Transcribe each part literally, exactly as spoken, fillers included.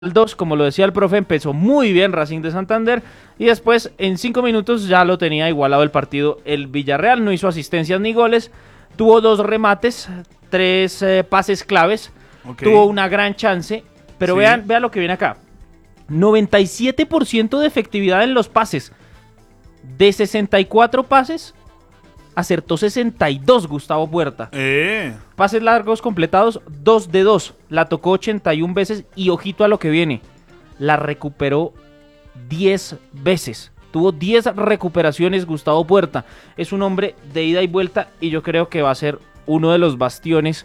dos, como lo decía el profe, empezó muy bien Racing de Santander y después en cinco minutos ya lo tenía igualado el partido. El Villarreal no hizo asistencias ni goles, tuvo dos remates, tres eh, pases claves, okay. Tuvo una gran chance, pero sí. vean, vean lo que viene acá. noventa y siete por ciento de efectividad en los pases. De sesenta y cuatro pases, acertó sesenta y dos Gustavo Puerta. Eh. Pases largos completados, dos de dos. La tocó ochenta y una veces y ojito a lo que viene. La recuperó diez veces. Tuvo diez recuperaciones Gustavo Puerta. Es un hombre de ida y vuelta y yo creo que va a ser uno de los bastiones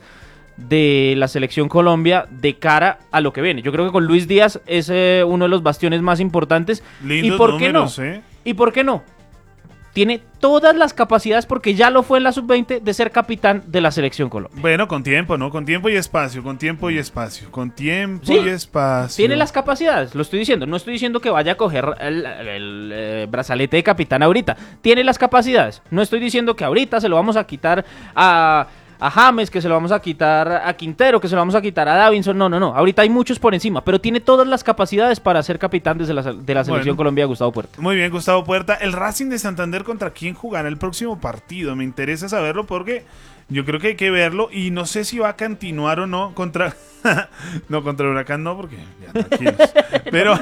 de la selección Colombia de cara a lo que viene. Yo creo que con Luis Díaz es eh, uno de los bastiones más importantes. Lindos ¿Y por números, qué no? ¿eh? ¿Y por qué no? Tiene todas las capacidades, porque ya lo fue en la sub veinte, de ser capitán de la selección Colombia. Bueno, con tiempo, ¿no? Con tiempo y espacio, con tiempo y espacio, con tiempo sí, y espacio. Tiene las capacidades, lo estoy diciendo. No estoy diciendo que vaya a coger el, el, el eh, brazalete de capitán ahorita. Tiene las capacidades. No estoy diciendo que ahorita se lo vamos a quitar a... a James, que se lo vamos a quitar a Quintero, que se lo vamos a quitar a Davinson. No, no, no. Ahorita hay muchos por encima, pero tiene todas las capacidades para ser capitán desde la, de la selección bueno, Colombia, Gustavo Puerta. Muy bien, Gustavo Puerta. El Racing de Santander, ¿contra quién jugará el próximo partido? Me interesa saberlo porque yo creo que hay que verlo y no sé si va a continuar o no contra... no, contra Huracán no, porque ya tranquilos. Pero...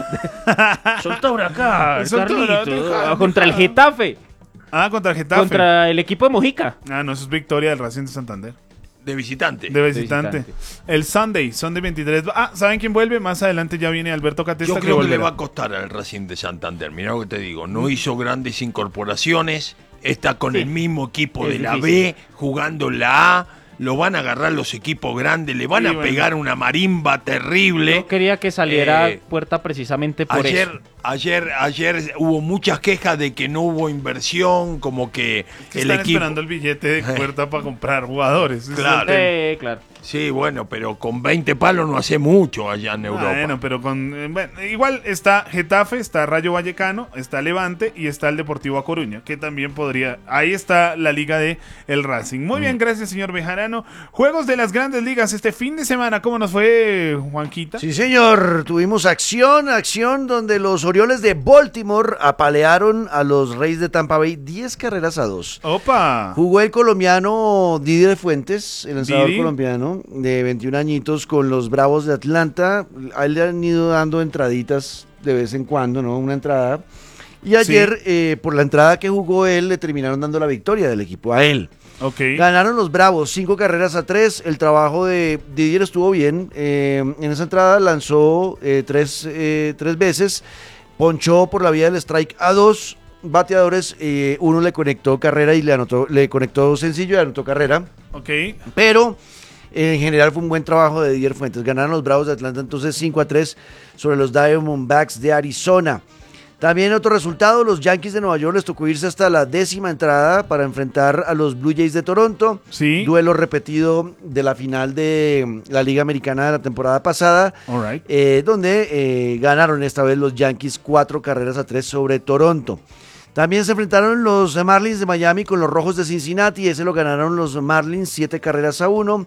Solta Huracán, Solta Carlito. Huracán. Contra el Getafe. Ah, contra el Getafe. Contra el equipo de Mojica. Ah, no, eso es victoria del Racing de Santander. De visitante. De visitante. De visitante. El Sunday, Sunday veintitrés. Ah, ¿saben quién vuelve? Más adelante ya viene Alberto Catesta. Yo creo que, que le va a costar al Racing de Santander. Mirá lo que te digo. No hizo grandes incorporaciones. Está con sí. el mismo equipo es de la difícil. B, jugando la A. Lo van a agarrar los equipos grandes. Le van sí, a bueno. pegar una marimba terrible. Yo quería que saliera eh, Puerta precisamente por ayer, eso. Ayer, ayer hubo muchas quejas de que no hubo inversión, como que el el están equipo... esperando el billete de Puerta para comprar jugadores. Claro. Eh, claro. Sí, bueno, pero con veinte palos no hace mucho allá en Europa. Bueno, pero con... Eh, bueno, igual está Getafe, está Rayo Vallecano, está Levante y está el Deportivo A Coruña, que también podría... Ahí está la liga de el Racing. Muy mm. bien, gracias, señor Bejarano. Juegos de las grandes ligas este fin de semana. ¿Cómo nos fue, Juanquita? Sí, señor. Tuvimos acción, acción donde los Orioles de Baltimore apalearon a los Reyes de Tampa Bay diez carreras a dos. ¡Opa! Jugó el colombiano Didier Fuentes, el lanzador Didi. colombiano de veintiún añitos con los Bravos de Atlanta. A él le han ido dando entraditas de vez en cuando, ¿no? Una entrada. Y ayer, sí. eh, por la entrada que jugó él, le terminaron dando la victoria del equipo a él. Okay. Ganaron los Bravos, cinco carreras a tres. El trabajo de Didier estuvo bien. Eh, en esa entrada lanzó eh, tres, eh, tres veces. Ponchó por la vía del strike a dos bateadores. Eh, uno le conectó carrera y le anotó, le conectó sencillo y anotó carrera. Ok. Pero en general fue un buen trabajo de Didier Fuentes. Ganaron los Bravos de Atlanta entonces cinco a tres sobre los Diamondbacks de Arizona. También otro resultado, los Yankees de Nueva York les tocó irse hasta la décima entrada para enfrentar a los Blue Jays de Toronto. Sí. Duelo repetido de la final de la Liga Americana de la temporada pasada, All right. eh, donde eh, ganaron esta vez los Yankees cuatro carreras a tres sobre Toronto. También se enfrentaron los Marlins de Miami con los Rojos de Cincinnati, ese lo ganaron los Marlins siete carreras a uno.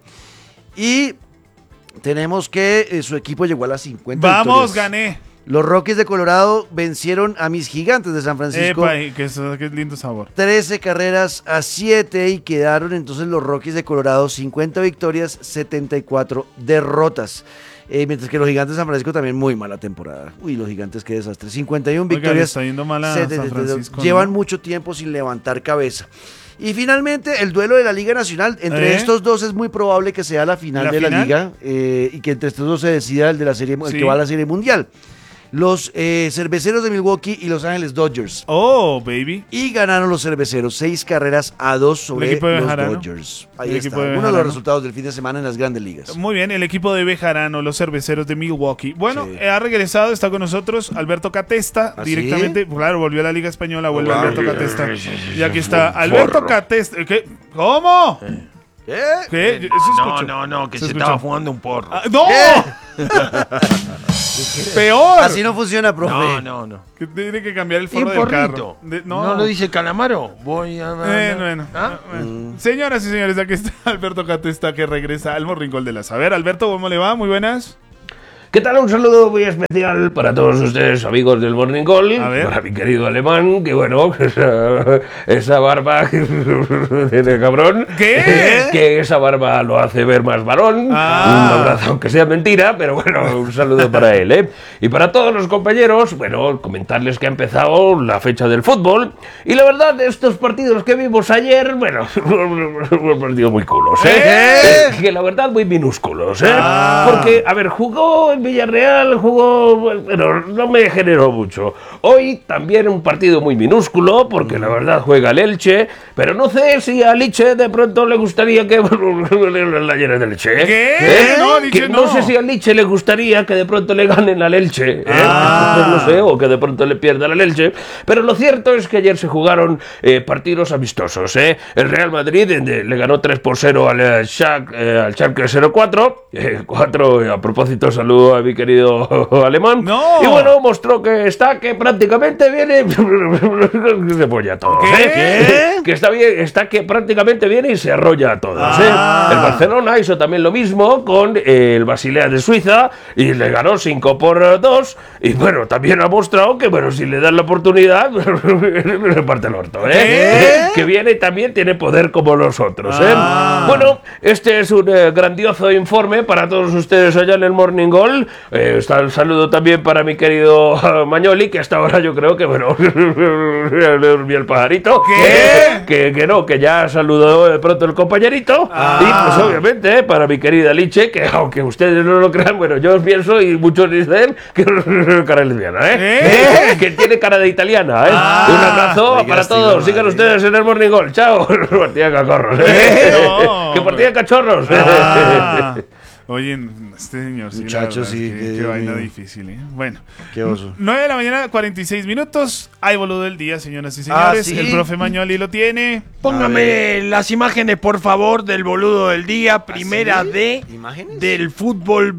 Y tenemos que eh, su equipo llegó a las cincuenta Vamos, victorias. gané. Los Rockies de Colorado vencieron a mis Gigantes de San Francisco. Epa, qué, qué lindo sabor. trece carreras a siete y quedaron entonces los Rockies de Colorado cincuenta victorias, setenta y cuatro derrotas. Eh, mientras que los Gigantes de San Francisco también muy mala temporada. Uy, los Gigantes, qué desastre. cincuenta y una Oiga, victorias. está yendo mal a setenta, San Francisco, llevan ¿no? mucho tiempo sin levantar cabeza. Y finalmente, el duelo de la Liga Nacional. Entre ¿Eh? estos dos es muy probable que sea la final ¿La de final? la Liga eh, y que entre estos dos se decida el de la serie, Sí. el que va a la Serie Mundial. Los eh, Cerveceros de Milwaukee y Los Ángeles Dodgers. Oh, baby. Y ganaron los Cerveceros seis carreras a dos sobre equipo de los Bejarano. Dodgers. Ahí El está, equipo de uno de Bejarano. los resultados del fin de semana en las Grandes Ligas. Muy bien, el equipo de Bejarano, los Cerveceros de Milwaukee. Bueno, Sí. eh, ha regresado, está con nosotros Alberto Catesta, ¿Ah, directamente, sí? claro, volvió a la Liga Española, vuelve Wow. Alberto Catesta. Sí, sí, sí, Y aquí sí, está fue un Alberto forro. Catesta. ¿Qué? ¿Cómo? ¿Qué? ¿Qué? Yo- eso No, escucho. no, no, que Se se, escuchó. estaba fumando un porro. Ah, ¡No! ¿Qué? ¡Peor! Así no funciona, profe. No, no, no. Que tiene que cambiar el ¿Y forro del porrito? carro. De- no. lo dice Calamaro? Voy a... Eh, bueno, ¿Ah? bueno. Señoras y señores, aquí está Alberto Catesta que regresa al Morringol de la Saber. Alberto, ¿cómo le va? Muy buenas. ¿Qué tal? Un saludo muy especial para todos ustedes, amigos del Morning Call, para mi querido Alemán, que bueno, esa, esa barba de cabrón, ¿Qué? que esa barba lo hace ver más varón, Ah. un abrazo aunque sea mentira, pero bueno, un saludo para él, ¿eh? Y para todos los compañeros, bueno, comentarles que ha empezado la fecha del fútbol, y la verdad, estos partidos que vimos ayer, bueno, un partido muy culos, ¿eh? ¿Eh? Que la verdad muy minúsculos, ¿eh? Ah. Porque, a ver, jugó en Villarreal, jugó, pero no me generó mucho. Hoy también un partido muy minúsculo, porque la verdad juega el Elche, pero no sé si a Elche de pronto le gustaría que la llene del Elche. ¿eh? ¿Qué? ¿Eh? No, Elche Que no. no. sé si a Elche le gustaría que de pronto le ganen al Elche, ¿eh? Ah. Entonces, no sé, o que de pronto le pierdan al Elche. Pero lo cierto es que ayer se jugaron eh, partidos amistosos, ¿eh? El Real Madrid eh, le ganó tres por cero al eh, Schalke, eh, al Schalke cero cuatro, eh, cuatro, eh, a propósito, saludo a mi querido Alemán. No. Y bueno, mostró que está, que prácticamente viene se apoya a todos, ¿Qué? ¿eh? ¿Qué? Que está bien, está que prácticamente viene y se arrolla a todos, Ah. ¿eh? El Barcelona hizo también lo mismo con eh, el Basilea de Suiza y le ganó cinco por dos, y bueno, también ha mostrado que bueno, si le dan la oportunidad le parte el orto, ¿eh? ¿Qué? Que viene y también tiene poder como los otros, ¿eh? Ah. Bueno, este es un eh, grandioso informe para todos ustedes allá en el Morning Call. Eh, está el saludo también para mi querido uh, Mañoli, que hasta ahora yo creo que bueno le durmió el pajarito. ¿Qué? Que, que no, que ya saludó de pronto el compañerito. Ah. Y pues obviamente, eh, para mi querida Liche, que aunque ustedes no lo crean, bueno, yo pienso y muchos dicen que cara lesbiana, ¿eh? ¿Eh? Que tiene cara de italiana, ¿eh? Ah. Un abrazo Venga, para estilo todos. Sigan Madrid. ustedes en el Morning Call. Chao. Partida de cachorros. ¿Eh? No, Que partida de cachorros. Ah. Oye, este señor, sí, Muchachos, la verdad sí, es que- que qué Dios vaina mío. difícil, ¿eh? Bueno, Qué oso. nueve de la mañana, cuarenta y seis minutos. Hay boludo del día, señoras y señores. Ah, ¿sí? El profe Mañoli lo tiene. Póngame las imágenes, por favor, del boludo del día. Primera ¿sí? D ¿Imágenes? del fútbol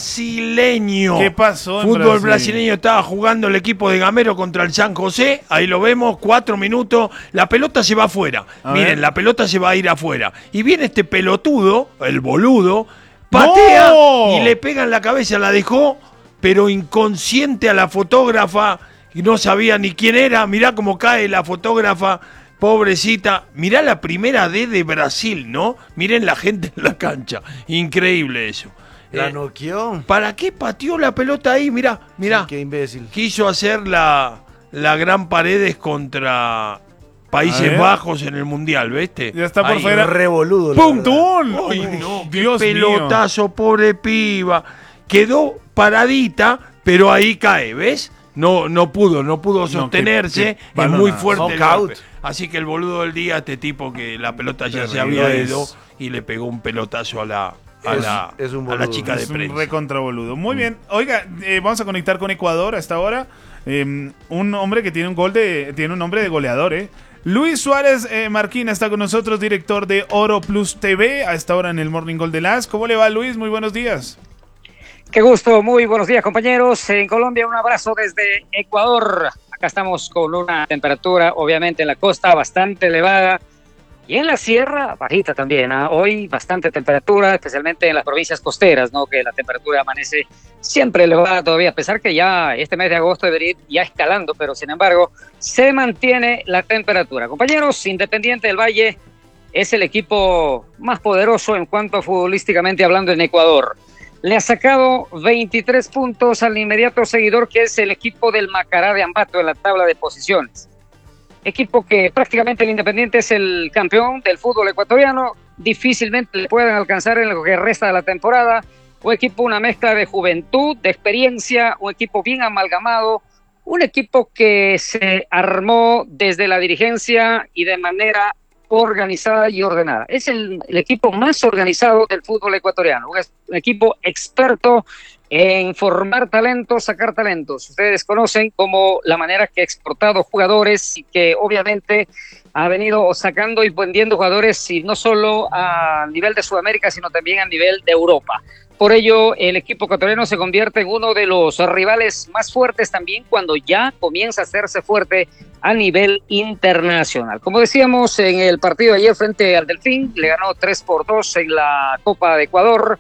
brasileño. ¿Qué pasó en Fútbol Brasil? brasileño, estaba jugando el equipo de Gamero contra el San José. Ahí lo vemos, cuatro minutos. La pelota se va afuera. A Miren, ver. la pelota se va a ir afuera. Y viene este pelotudo, el boludo, patea ¡No! y le pega en la cabeza. La dejó, pero inconsciente a la fotógrafa. Y no sabía ni quién era. Mirá cómo cae la fotógrafa. Pobrecita, mirá la primera D de Brasil, ¿no? Miren la gente en la cancha. Increíble eso. La Eh, noqueó. ¿Para qué pateó la pelota ahí? Mirá, mirá. Sí, qué imbécil. Quiso hacer la, la gran Paredes contra A Países ver. Bajos en el Mundial, ¿viste? Ya está por Ahí. fuera. Revoludo. la ¡Pum! verdad. ¡Tun! Ay, no, qué Dios mío. pelotazo, pobre piba. Quedó paradita, pero ahí cae, ¿ves? No, no pudo, no pudo qué- sostenerse. qué es balonazo. muy fuerte el Knockout. golpe. Así que el boludo del día, este tipo que la pelota ya se Terrible. había Es- ido y le pegó un pelotazo a la, a Es- la, es un a la boludo. chica de Es un prensa. recontra boludo. Muy bien. Oiga, eh, vamos a conectar con Ecuador a esta hora. Eh, un hombre que tiene un gol de. Tiene un nombre de goleador, ¿eh? Luis Suárez eh, Marquina está con nosotros, director de Oro Plus T V, a esta hora en el Morning Gol de Las. ¿Cómo le va, Luis? Muy buenos días. Qué gusto, muy buenos días compañeros. En Colombia un abrazo desde Ecuador. Acá estamos con una temperatura obviamente en la costa bastante elevada y en la sierra bajita también. ¿ah? Hoy bastante temperatura, especialmente en las provincias costeras, ¿no? Que la temperatura amanece siempre elevada todavía, a pesar que ya este mes de agosto debería ir ya escalando, pero sin embargo se mantiene la temperatura. Compañeros, Independiente del Valle es el equipo más poderoso en cuanto a futbolísticamente hablando en Ecuador. Le ha sacado veintitrés puntos al inmediato seguidor, que es el equipo del Macará de Ambato en la tabla de posiciones. Equipo que prácticamente el Independiente es el campeón del fútbol ecuatoriano, difícilmente le pueden alcanzar en lo que resta de la temporada. Un equipo, una mezcla de juventud, de experiencia, un equipo bien amalgamado, un equipo que se armó desde la dirigencia y de manera organizada y ordenada. Es el, el equipo más organizado del fútbol ecuatoriano, un, es- un equipo experto en formar talentos, sacar talentos. Ustedes conocen como la manera que ha exportado jugadores y que obviamente ha venido sacando y vendiendo jugadores y no solo a nivel de Sudamérica, sino también a nivel de Europa. Por ello, el equipo ecuatoriano se convierte en uno de los rivales más fuertes también cuando ya comienza a hacerse fuerte a nivel internacional. Como decíamos en el partido de ayer frente al Delfín, le ganó tres por dos en la Copa de Ecuador.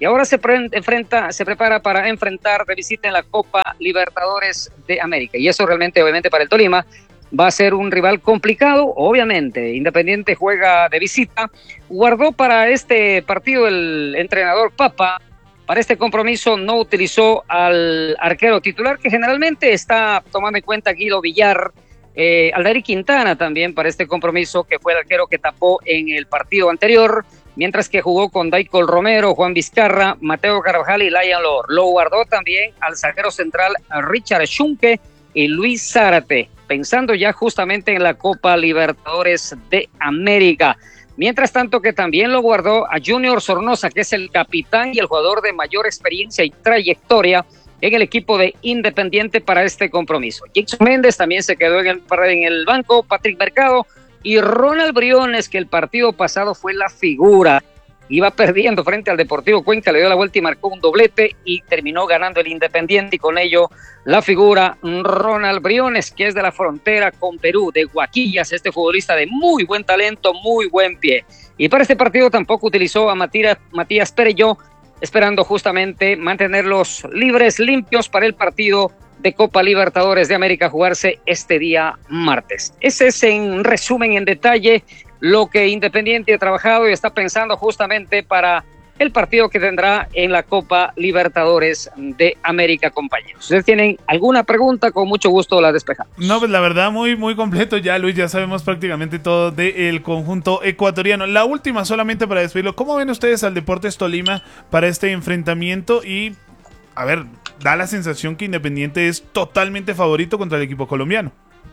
y ahora se, pre enfrenta, se prepara para enfrentar de visita en la Copa Libertadores de América. Y eso realmente, obviamente, para el Tolima va a ser un rival complicado. Obviamente, Independiente juega de visita. Guardó para este partido el entrenador Papa. Para este compromiso no utilizó al arquero titular, que generalmente está tomando en cuenta Guido Villar. Eh, Aldair Quintana también para este compromiso, que fue el arquero que tapó en el partido anterior, mientras que jugó con Daicol Romero, Juan Vizcarra, Mateo Carvajal y Lion Lor. Lo guardó también al zaguero central Richard Schunke y Luis Zárate, pensando ya justamente en la Copa Libertadores de América. Mientras tanto que también lo guardó a Junior Sornosa, que es el capitán y el jugador de mayor experiencia y trayectoria en el equipo de Independiente para este compromiso. Jackson Méndez también se quedó en el, en el banco, Patrick Mercado y Ronald Briones, que el partido pasado fue la figura. Iba perdiendo frente al Deportivo Cuenca, le dio la vuelta y marcó un doblete y terminó ganando el Independiente, y con ello la figura Ronald Briones, que es de la frontera con Perú, de Guaquillas, este futbolista de muy buen talento, muy buen pie. Y para este partido tampoco utilizó a Matías, Matías Pereyó, esperando justamente mantenerlos libres, limpios para el partido de Copa Libertadores de América, jugarse este día martes. Ese es en resumen, en detalle, lo que Independiente ha trabajado y está pensando justamente para el partido que tendrá en la Copa Libertadores de América, compañeros. ¿Ustedes tienen alguna pregunta? Con mucho gusto la despejamos. No, pues la verdad muy, muy completo ya, Luis, ya sabemos prácticamente todo del conjunto ecuatoriano. La última solamente para despedirlo, ¿cómo ven ustedes al Deportes Tolima para este enfrentamiento? Y, a ver, da la sensación que Independiente es totalmente favorito contra el equipo colombiano.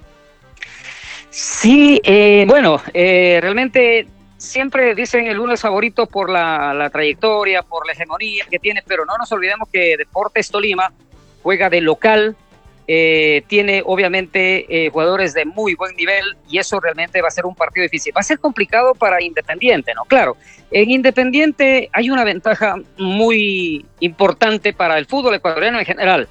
Sí, eh, bueno, eh, realmente siempre dicen el uno es favorito por la, la trayectoria, por la hegemonía que tiene, pero no nos olvidemos que Deportes Tolima juega de local, eh, tiene obviamente eh, jugadores de muy buen nivel, y eso realmente va a ser un partido difícil. Va a ser complicado para Independiente, ¿no? Claro, en Independiente hay una ventaja muy importante para el fútbol ecuatoriano en general,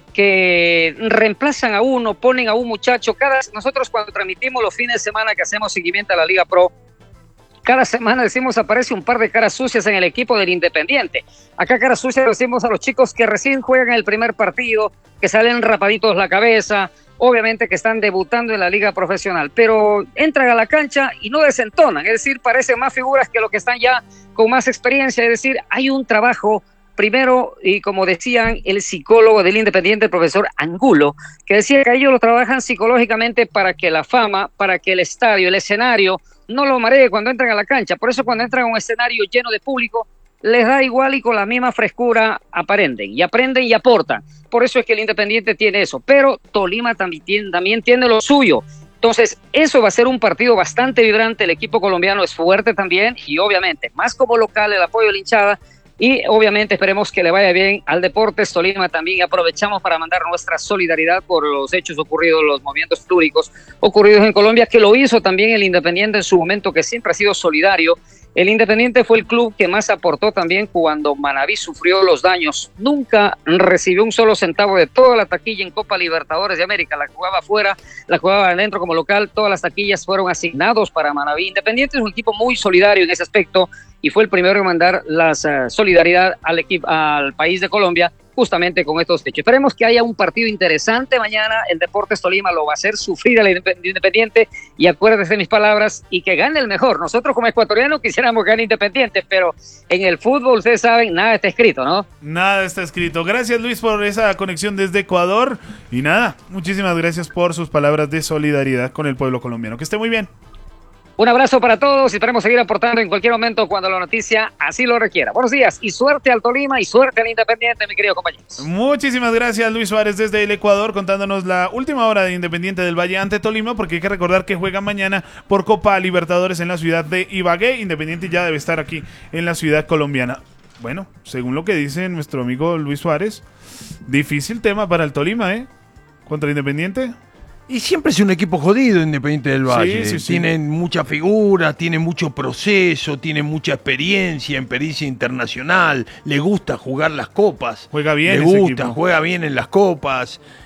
que reemplazan a uno, ponen a un muchacho. Cada, nosotros cuando transmitimos los fines de semana que hacemos seguimiento a la Liga Pro, cada semana decimos aparece un par de caras sucias en el equipo del Independiente. Acá caras sucias decimos a los chicos que recién juegan el primer partido, que salen rapaditos la cabeza, obviamente que están debutando en la liga profesional, pero entran a la cancha y no desentonan, es decir, parecen más figuras que los que están ya con más experiencia. Es decir, hay un trabajo primero, y como decían el psicólogo del Independiente, el profesor Angulo, que decía que ellos lo trabajan psicológicamente para que la fama, para que el estadio, el escenario, no lo maree cuando entran a la cancha. Por eso cuando entran a un escenario lleno de público, les da igual y con la misma frescura aprenden, y aprenden y aportan. Por eso es que el Independiente tiene eso, pero Tolima también tiene, también tiene lo suyo. Entonces, eso va a ser un partido bastante vibrante. El equipo colombiano es fuerte también, y obviamente, más como local, el apoyo de la hinchada. Y obviamente esperemos que le vaya bien al Deportes Tolima también. Aprovechamos para mandar nuestra solidaridad por los hechos ocurridos, los movimientos túricos ocurridos en Colombia, que lo hizo también el Independiente en su momento, que siempre ha sido solidario. El Independiente fue el club que más aportó también cuando Manaví sufrió los daños. Nunca recibió un solo centavo de toda la taquilla en Copa Libertadores de América. La jugaba afuera, la jugaba adentro como local. Todas las taquillas fueron asignados para Manaví. Independiente es un equipo muy solidario en ese aspecto, y fue el primero en mandar la uh, solidaridad al equipo, al país de Colombia, justamente con estos hechos. Esperemos que haya un partido interesante mañana. El Deportes Tolima lo va a hacer sufrir al Independiente, y acuérdense de mis palabras, y que gane el mejor. Nosotros como ecuatorianos quisiéramos que gane Independiente, pero en el fútbol, ustedes saben, nada está escrito, ¿no? Nada está escrito. Gracias, Luis, por esa conexión desde Ecuador, y nada, muchísimas gracias por sus palabras de solidaridad con el pueblo colombiano. Que esté muy bien. Un abrazo para todos, y esperemos seguir aportando en cualquier momento cuando la noticia así lo requiera. Buenos días y suerte al Tolima y suerte al Independiente, mi querido compañero. Muchísimas gracias, Luis Suárez, desde el Ecuador, contándonos la última hora de Independiente del Valle ante Tolima, porque hay que recordar que juega mañana por Copa Libertadores en la ciudad de Ibagué. Independiente ya debe estar aquí en la ciudad colombiana. Bueno, según lo que dice nuestro amigo Luis Suárez, difícil tema para el Tolima, ¿eh? Contra Independiente. Y siempre es un equipo jodido, Independiente del Valle. Sí, sí, sí. Tienen mucha figura, tienen mucho proceso, tienen mucha experiencia, experiencia internacional. Le gusta jugar las copas. Juega bien Le ese gusta, equipo. juega bien en las copas.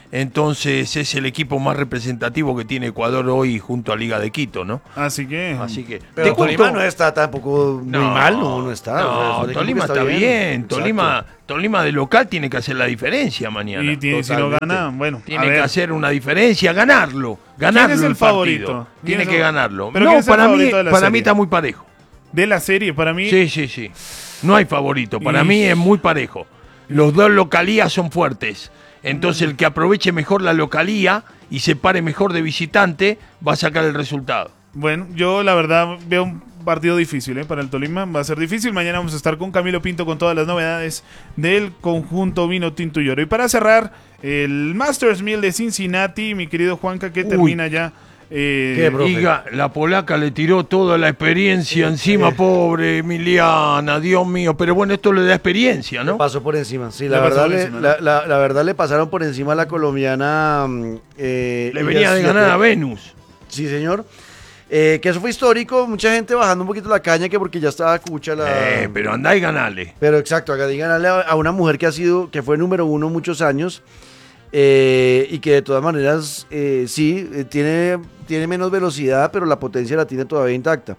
Entonces es el equipo más representativo que tiene Ecuador hoy junto a Liga de Quito, ¿no? Así que... Así que... Pero te cuento- Tolima no está tampoco muy No, mal, no, no está. No, O sea, es un equipo Tolima que está bien. Exacto. Tolima, Tolima de local tiene que hacer la diferencia mañana. Y tiene- si no Totalmente. gana, bueno, Tiene a que ver. hacer una diferencia, ganarlo. Ganarlo ¿Quién es el favorito? partido. ¿Quién Tiene es que el- ganarlo. ¿Pero No, quién es el para mí, favorito de la para serie? mí está muy parejo. De la serie, para mí... Sí, sí, sí. No hay favorito. Para Y- mí es muy parejo. Los dos localías son fuertes. Entonces el que aproveche mejor la localía y se pare mejor de visitante va a sacar el resultado. Bueno, yo la verdad veo un partido difícil ¿eh? para el Tolima. Va a ser difícil. Mañana vamos a estar con Camilo Pinto con todas las novedades del conjunto Vino Tinto y Oro. Y para cerrar, el Masters mil de Cincinnati, mi querido Juanca, que Uy. termina ya. eh, ¿Qué, bro? Profe. Diga, la polaca le tiró toda la experiencia encima, pobre Emiliana, Dios mío. Pero bueno, esto le da experiencia, Le ¿no? pasó por encima, sí, Le la pasó verdad, por le, encima, la, ¿no? la- la verdad le pasaron por encima a la colombiana. mm, eh, Le Iga venía de ganar a Swiatek. Venus. Sí, señor. Eh, que eso fue histórico, mucha gente bajando un poquito la caña que porque ya estaba cucha la... Eh, pero andá y ganale. Pero exacto, acá ganarle a a una mujer que ha sido, que fue número uno muchos años eh, y que de todas maneras eh, sí, eh, tiene, tiene menos velocidad, pero la potencia la tiene todavía intacta.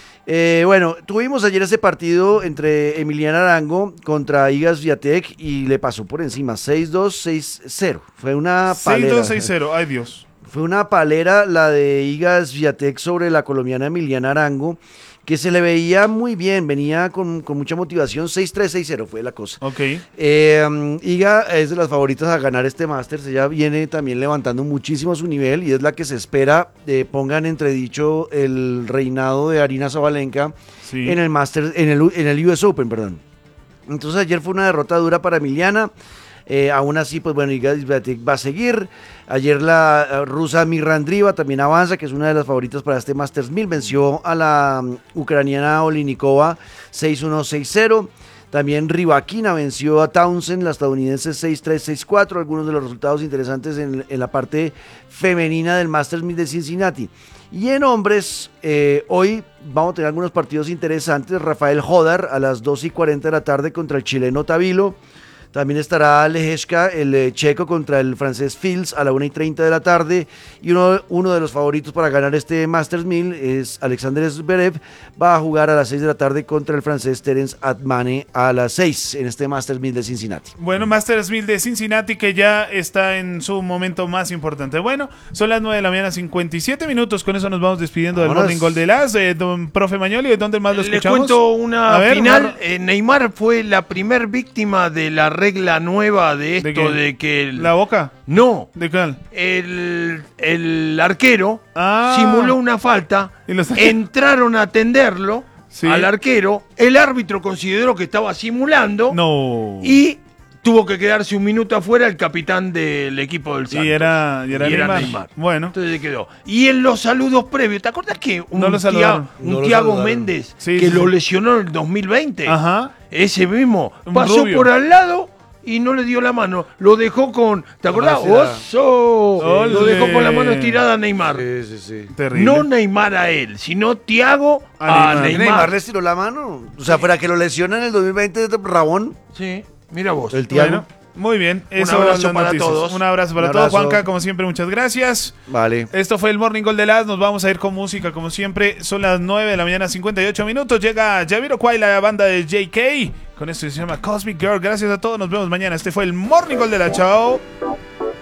Eh, bueno, tuvimos ayer ese partido entre Emiliana Arango contra Iga Swiatek y le pasó por encima seis dos, seis cero. Fue una seis palera. dos seis cero. Ay, Dios. Fue una palera la de Iga Swiatek sobre la colombiana Emiliana Arango, que se le veía muy bien, venía con, con mucha motivación. Seis tres, seis cero fue la cosa. Ok. Eh, um, Iga es de las favoritas a ganar este Masters. Ella viene también levantando muchísimo su nivel y es la que se espera eh, ponga en entredicho el reinado de Arina Sabalenka Sí. en el Masters, en el, en el U S Open, perdón. Entonces ayer fue una derrota dura para Emiliana. Eh, aún así, pues bueno, Iga Swiatek va a seguir. Ayer la eh, rusa Mirra Andrieva también avanza, que es una de las favoritas para este Masters mil. Venció a la um, ucraniana Olinikova seis uno, seis cero. También Rybakina venció a Townsend, la estadounidense seis tres, seis cuatro. Algunos de los resultados interesantes en, en la parte femenina del Masters mil de Cincinnati. Y en hombres, eh, hoy vamos a tener algunos partidos interesantes. Rafael Jodar a las dos y cuarenta de la tarde contra el chileno Tavilo. También estará Lehechka, el eh, checo, contra el francés Fields a la una y treinta de la tarde. Y uno, uno de los favoritos para ganar este Masters mil es Alexander Zverev. Va a jugar a las seis de la tarde contra el francés Terence Atmane a las seis en este Masters mil de Cincinnati. Bueno, Masters mil de Cincinnati que ya está en su momento más importante. Bueno, son las nueve de la mañana, cincuenta y siete minutos. Con eso nos vamos despidiendo del Vámonos. Morning Gold de las. Eh, don profe Mañoli, ¿de dónde más lo Les escuchamos? cuento una A ver, final. una- Eh, Neymar fue la primer víctima de la regla nueva de esto ¿De qué? de, que... el- ¿La boca? No, ¿De cuál? el, el arquero Ah. simuló una falta, Y los- entraron a atenderlo Sí. al arquero, el árbitro consideró que estaba simulando No. y tuvo que quedarse un minuto afuera el capitán del equipo del Santos. Y era, y era Y era Neymar. Neymar. Bueno. Entonces se quedó. Y en los saludos previos, ¿te acuerdas que un, No lo Tia- saludaron. un No lo Thiago saludaron. Méndez Sí, que sí, lo sí. lesionó en el dos mil veinte? Ajá. Ese mismo Un pasó rubio. por al lado y no le dio la mano. Lo dejó con. ¿Te acordás? sí, la- ¡Oso! Ole. Lo dejó con la mano estirada a Neymar. Sí, sí, sí. Terrible. No Neymar a él, sino Thiago A a, Neymar. Neymar. Neymar le estiró la mano. O sea, para que lo lesionen en el dos mil veinte de Rabón, Sí, mira vos. el Thiago. Bueno, muy bien. Un Eso abrazo las para noticias. todos. Un abrazo para Un todos, abrazo. Juanca. Como siempre, muchas gracias. Vale. Esto fue el Morning Gold de las. Nos vamos a ir con música, como siempre. Son las nueve de la mañana, cincuenta y ocho minutos. Llega Jamiroquai, la banda de J K. Con esto se llama Cosmic Girl. Gracias a todos. Nos vemos mañana. Este fue el Morning Gold de la. Chao.